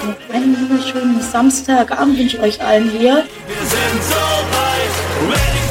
Einen wunderschönen Samstagabend wünsche ich euch allen hier. Wir sind so weit, ready